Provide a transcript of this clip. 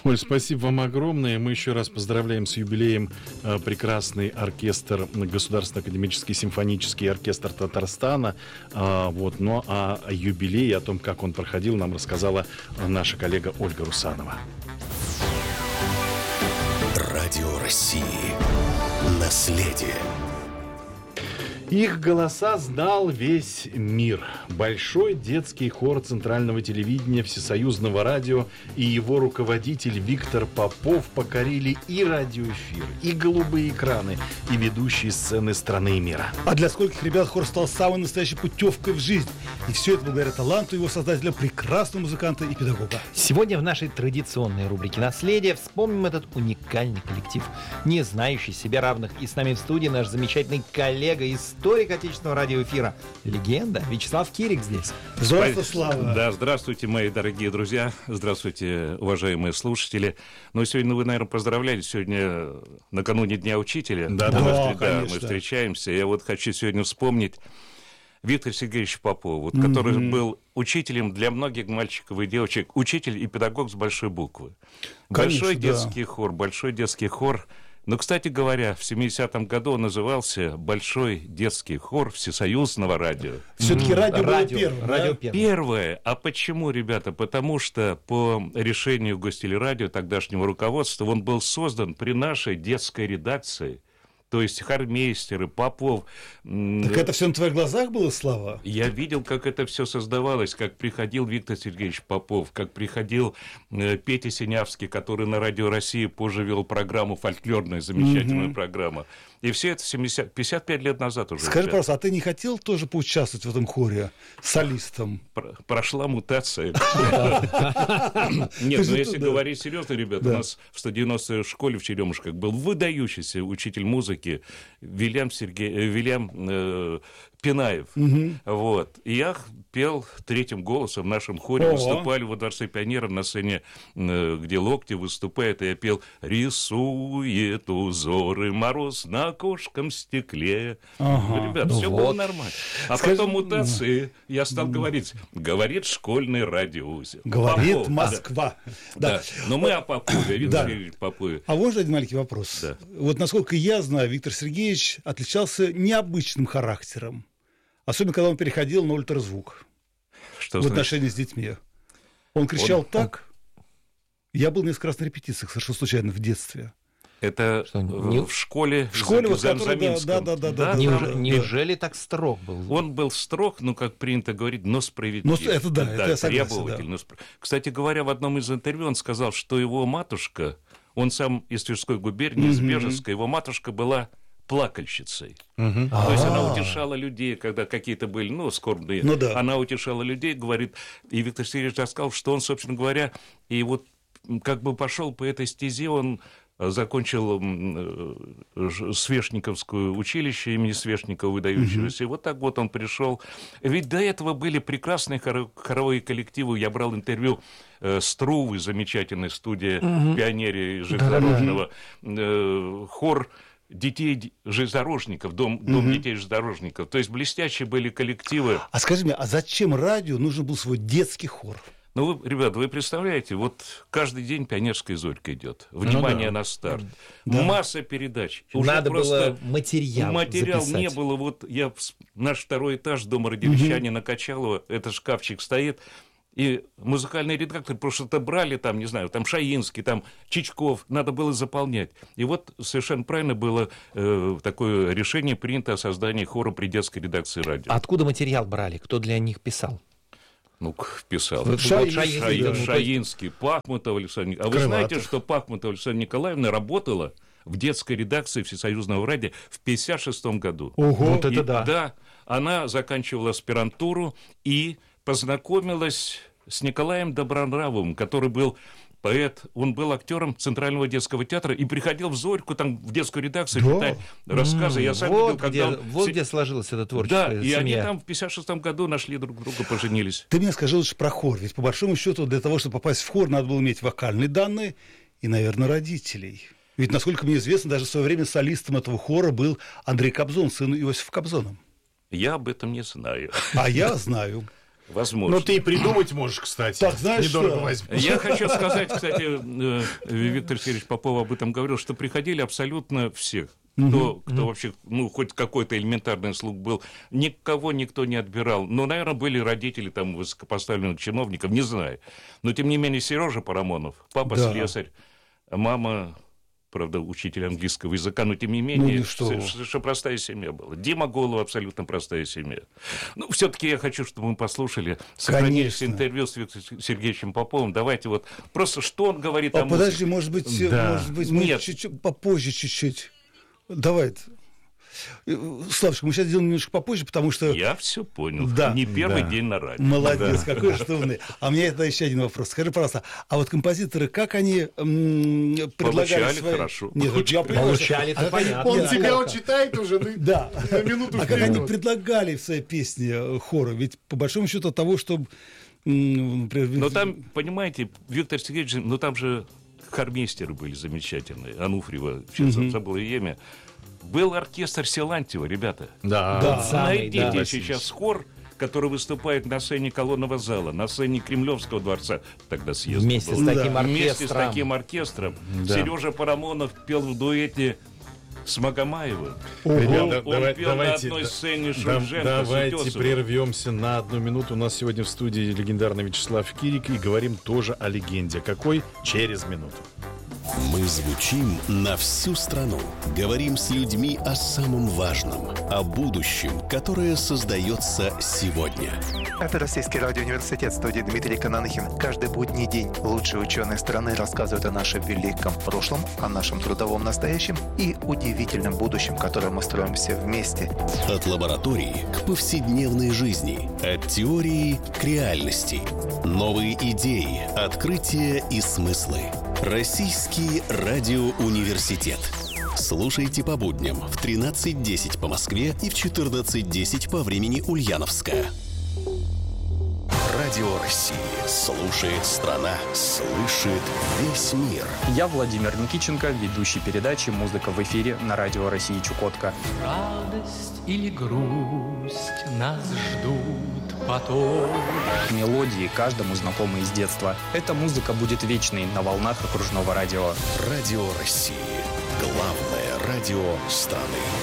Оль, спасибо вам огромное. Мы еще раз поздравляем с юбилеем прекрасный оркестр, Государственный академический симфонический оркестр Татарстана. Ну а о юбилее, о том, как он проходил, нам рассказала наша коллега Ольга Русанова. Радио России. Наследие. Их голоса знал весь мир. Большой детский хор Центрального телевидения, Всесоюзного радио и его руководитель Виктор Попов покорили и радиоэфир, и голубые экраны, и ведущие сцены страны и мира. А для скольких ребят хор стал самой настоящей путевкой в жизнь. И все это благодаря таланту его создателя, прекрасного музыканта и педагога. Сегодня в нашей традиционной рубрике «Наследие» вспомним этот уникальный коллектив, не знающий себе равных. И с нами в студии наш замечательный коллега, историк отечественного радиоэфира, легенда Вячеслав Кирик здесь. Здравствуйте, Слава. Да, здравствуйте, мои дорогие друзья. Здравствуйте, уважаемые слушатели. Ну, сегодня вы, наверное, поздравляли. Сегодня накануне Дня Учителя. Да, мы встречаемся. Я вот хочу сегодня вспомнить Виктора Сергеевича Попова, который был учителем для многих мальчиков и девочек. Учитель и педагог с большой буквы. Большой детский хор. Но, кстати говоря, в 70-м году он назывался Большой детский хор Всесоюзного радио. Все-таки радио было первым. Первое. А почему, ребята? Потому что по решению Гостелерадио, тогдашнего руководства, он был создан при нашей детской редакции. То есть хормейстеры, Попов. Так это все на твоих глазах было, Слава? Я видел, как это все создавалось, как приходил Виктор Сергеевич Попов, как приходил Петя Синявский, который на Радио России позже вел программу, фольклорную, замечательную программу. И все это 55 лет назад уже. Скажи, пожалуйста, а ты не хотел тоже поучаствовать в этом хоре солистом? Прошла мутация. Нет, но если говорить серьезно, ребята, у нас в 190-й школе в Черемушках был выдающийся учитель музыки Вильям Пинаев. Вот. И я пел третьим голосом в нашем хоре. Выступали во Дворце пионеров на сцене, где Локти выступает, и я пел «Рисует узоры мороз на окошком стекле». Ребята, все было нормально. А потом мутации, я стал говорить, говорит школьный радиоузел. Говорит Попов, Москва. Да. Но мы о Попове, Виктор Сергеевич Попове. А можно один маленький вопрос? Да. Вот насколько я знаю, Виктор Сергеевич отличался необычным характером. Особенно, когда он переходил на ультразвук в отношении с детьми. Он кричал так. Я был несколько раз на репетициях, совершенно случайно, в детстве. Это в школе, в школе Заминском. Да. Неужели так строг был? Он был строг, как принято говорить, но справедлив. Это я согласен. Требовательно. Да. Кстати говоря, в одном из интервью он сказал, что его матушка, он сам из Тверской губернии, из Бежецка, его матушка была плакальщицей. То есть она утешала людей, когда какие-то были, скорбные. Она утешала людей, говорит, и Виктор Сергеевич рассказал, что он, собственно говоря, и вот как бы пошел по этой стезе, он закончил Свешниковское училище имени Свешникова, выдающегося, и вот так вот он пришел. Ведь до этого были прекрасные хоровые коллективы. Я брал интервью Струвы, замечательная студия пионерии железнодорожного, хор детей железнодорожников, дом детей железнодорожников. То есть блестящие были коллективы. А скажи мне, а зачем радио нужен был свой детский хор? Ребята, вы представляете, вот каждый день «Пионерская зорька» идет. Внимание на старт. Масса передач. Надо было материал записать. Не было. Наш второй этаж дома Радивищане на Качалова, этот шкафчик стоит. И музыкальный редактор просто брали, там Шаинский, там Чичков, надо было заполнять. И вот совершенно правильно было такое решение принято о создании хора при детской редакции радио. Откуда материал брали? Кто для них писал? Писал. Шаинский, Пахмутов Александр. А вы знаете, что Пахмутова Александра Николаевна работала в детской редакции Всесоюзного радио в 1956 году. Ого! Да, она заканчивала аспирантуру и познакомилась с Николаем Добронравовым, который был поэт, он был актером Центрального детского театра и приходил в Зорьку, в детскую редакцию читать рассказы. Я сам видел, когда где сложилась эта творческая семья. Да, и они там в 1956 году нашли друг друга, поженились. Ты мне скажи лучше про хор. Ведь по большому счету для того, чтобы попасть в хор, надо было иметь вокальные данные и, наверное, родителей. Ведь, насколько мне известно, даже в свое время солистом этого хора был Андрей Кобзон, сын Иосифа Кобзона. Я об этом не знаю. А я знаю. Возможно. Но ты и придумать можешь, кстати. Так, знаешь недорого что? возьмешь. Я хочу сказать, кстати, Виктор Сергеевич Попов об этом говорил, что приходили абсолютно все. Кто вообще, хоть какой-то элементарный слух был, никого никто не отбирал. Наверное, были родители там высокопоставленных чиновников, не знаю. Но, тем не менее, Сережа Парамонов, папа слесарь, мама, правда, учитель английского языка, но, тем не менее, совершенно простая семья была. Дима Голуб, абсолютно простая семья. Все-таки я хочу, чтобы мы послушали, сохранились интервью с Виктором Сергеевичем Поповым. Давайте вот просто, что он говорит о музыке. Подожди, может быть, мы попозже чуть-чуть. Давай. Славочка, мы сейчас сделаем немножко попозже, потому что... Я все понял. Не первый день на радио. Молодец, какой же ты умный. А у меня это еще один вопрос. Скажи, пожалуйста, а вот композиторы, как они предлагали получали свои... хорошо. Нет, я понимаю, Получали, это понятно. Он тебя читает уже на минуту А как они предлагали в своей песне хоры? Ведь по большому счету от того, что... Но там, понимаете, Виктор Сергеевич, там же хормейстеры были замечательные. Ануфриева, сейчас забыл ее имя. Был оркестр Силантьева, ребята. Да. Найдите сейчас хор, который выступает на сцене Колонного зала, на сцене Кремлевского дворца. Тогда съезд Вместе был. с таким оркестром. Вместе с таким оркестром. Да. Сережа Парамонов пел в дуэте с Магомаевым. Ребята, Он пел на одной сцене Шульженко. Давайте прервемся на 1 минуту. У нас сегодня в студии легендарный Вячеслав Кирик. И говорим тоже о легенде. Какой? Через минуту. Мы звучим на всю страну. Говорим с людьми о самом важном, о будущем, которое создается сегодня. Это Российский радиоуниверситет, студии Дмитрий Кананахин. Каждый будний день лучшие ученые страны рассказывают о нашем великом прошлом, о нашем трудовом настоящем и удивительном будущем, которое мы строим все вместе. От лаборатории к повседневной жизни, от теории к реальности. Новые идеи, открытия и смыслы. Российский радиоуниверситет. Слушайте по будням в 13:10 по Москве и в 14:10 по времени Ульяновска. Радио России. Слушает страна. Слышит весь мир. Я Владимир Никитченко, ведущий передачи «Музыка в эфире» на Радио России Чукотка. Радость или грусть нас ждут потом. Мелодии каждому знакомы из детства. Эта музыка будет вечной на волнах окружного радио. Радио России. Главное радио страны.